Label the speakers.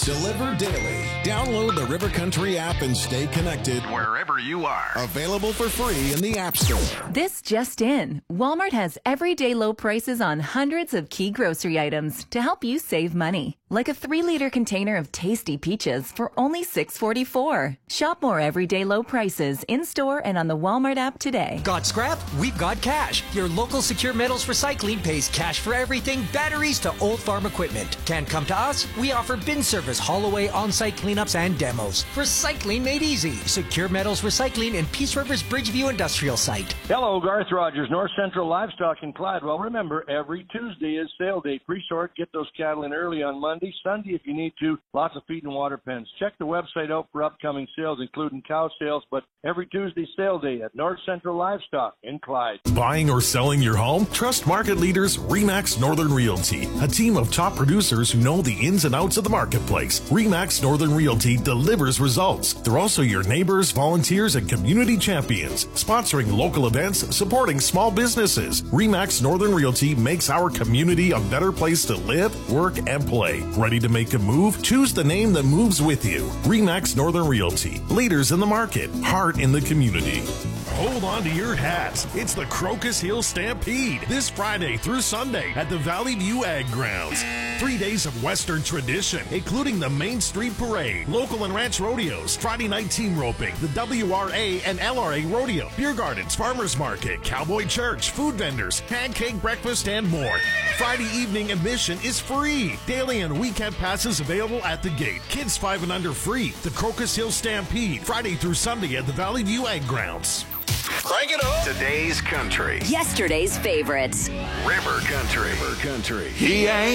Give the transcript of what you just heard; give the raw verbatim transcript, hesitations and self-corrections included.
Speaker 1: Deliver daily. Download the River Country app and stay connected
Speaker 2: wherever you are.
Speaker 1: Available for free in the App Store.
Speaker 3: This just in. Walmart has everyday low prices on hundreds of key grocery items to help you save money. Like a three-liter container of tasty peaches for only six forty-four. Shop more everyday low prices in-store and on the Walmart app today.
Speaker 4: Got scrap? We've got cash. Your local Secure Metals Recycling pays cash for everything, batteries to old farm equipment. Can't come to us? We offer bin service, haul away, on-site cleanups, and demos. Recycling made easy. Secure Metals Recycling in Peace River's Bridgeview Industrial Site.
Speaker 5: Hello, Garth Rogers, North Central Livestock in Clyde. Well, remember, every Tuesday is sale day. Pre-sort, get those cattle in early on Monday. Sunday if you need to. Lots of feed and water pens. Check the website out for upcoming sales, including cow sales, but every Tuesday sale day at North Central Livestock in Clyde.
Speaker 6: Buying or selling your home? Trust market leaders RE/MAX Northern Realty, a team of top producers who know the ins and outs of the marketplace. RE/MAX Northern Realty delivers results. They're also your neighbors, volunteers, and community champions, sponsoring local events, supporting small businesses. RE/MAX Northern Realty makes our community a better place to live, work, and play. Ready to make a move? Choose the name that moves with you. RE/MAX Northern Realty. Leaders in the market. Heart in the community. Hold on to your hats. It's the Crocus Hill Stampede this Friday through Sunday at the Valley View Ag Grounds. Three days of Western tradition, including the Main Street Parade, local and ranch rodeos, Friday night team roping, the W R A and L R A rodeo, beer gardens, farmers market, cowboy church, food vendors, pancake breakfast, and more. Friday evening admission is free. Daily and weekend passes available at the gate. Kids five and under free. The Crocus Hill Stampede, Friday through Sunday at the Valley View Ag Grounds.
Speaker 2: Crank it up. Today's country.
Speaker 7: Yesterday's favorites.
Speaker 2: River Country. River Country.
Speaker 1: He ain't